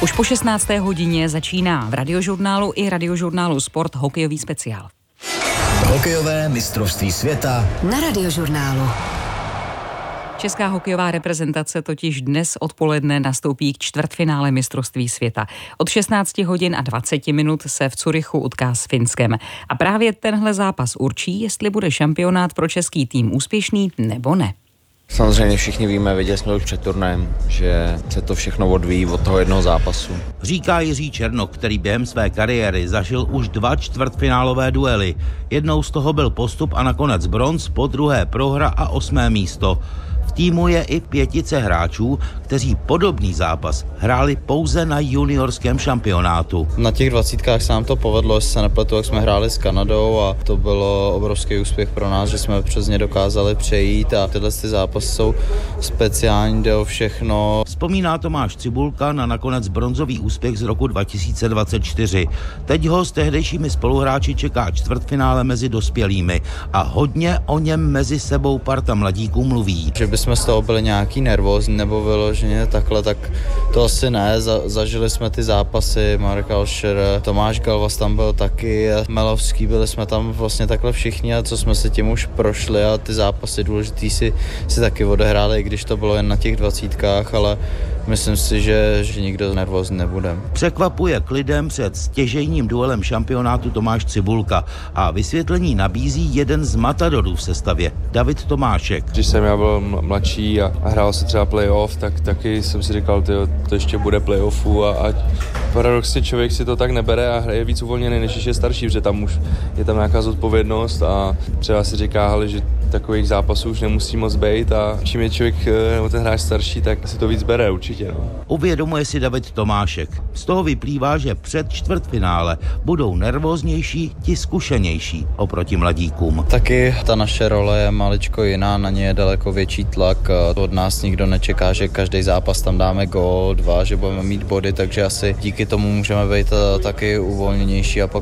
Už po 16. hodině začíná v Radiožurnálu i Radiožurnálu Sport hokejový speciál. Hokejové mistrovství světa na Radiožurnálu. Česká hokejová reprezentace totiž dnes odpoledne nastoupí k čtvrtfinále mistrovství světa. Od 16 hodin a 20 minut se v Curychu utká s Finskem. A právě tenhle zápas určí, jestli bude šampionát pro český tým úspěšný nebo ne. Samozřejmě všichni víme, viděli jsme už před turnajem, že se to všechno odvíjí od toho jednoho zápasu. Říká Jiří Černok, který během své kariéry zažil už 2 čtvrtfinálové duely. Jednou z toho byl postup a nakonec bronz, po druhé prohra a 8. místo. V týmu je i 5 hráčů, kteří podobný zápas hráli pouze na juniorském šampionátu. Na těch 20kách se nám to povedlo, jestli se nepletu, jak jsme hráli s Kanadou a to bylo obrovský úspěch pro nás, že jsme přes ně dokázali přejít a tyhle zápasy jsou speciální, jde o všechno. Vzpomíná Tomáš Cibulka na nakonec bronzový úspěch z roku 2024. Teď ho s tehdejšími spoluhráči čeká čtvrtfinále mezi dospělými a hodně o něm mezi sebou parta mladíků mluví. Že bychom z toho byli nějaký nervózní nebo vyloženě takhle, tak to asi ne. Zažili jsme ty zápasy, Marek Alšer, Tomáš Galvas tam byl taky, Melovský, byli jsme tam vlastně takhle všichni a co jsme si tím už prošli a ty zápasy důležitý si taky odehráli, i když to bylo jen na těch 20kách, ale myslím si, že nikdo nervózní nebude. Překvapuje klidem před stěžejním duelem šampionátu Tomáš Cibulka a vysvětlení nabízí jeden z matadorů v sestavě, David Tomášek. Když jsem já byl mladší a hrál se třeba playoff, tak taky jsem si říkal, to ještě bude playoffu a paradoxně člověk si to tak nebere a je víc uvolněný, než je starší, protože tam už je tam nějaká zodpovědnost a třeba si říká, že takových zápasů už nemusí moc být a čím je člověk nebo ten hráč starší, tak si to víc bere určitě. No. Uvědomuje si David Tomášek. Z toho vyplývá, že před čtvrtfinále budou nervóznější ti zkušenější oproti mladíkům. Taky ta naše role je maličko jiná, na ně je daleko větší tlak. Od nás nikdo nečeká, že každý zápas tam dáme gól, 2, že budeme mít body, takže asi díky tomu můžeme být taky uvolněnější a pak